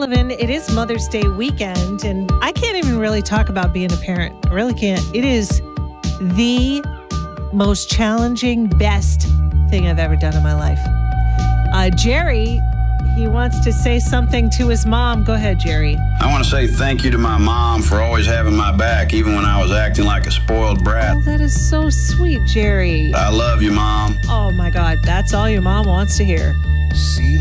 Sullivan. It is Mother's Day weekend, and I can't even really talk about being a parent. I really can't. It is the most challenging, best thing I've ever done in my life. Jerry, he wants to say something to his mom. Go ahead, Jerry. I want to say thank you to my mom for always having my back, even when I was acting like a spoiled brat. Oh, that is so sweet, Jerry. I love you, Mom. Oh, my God. That's all your mom wants to hear. See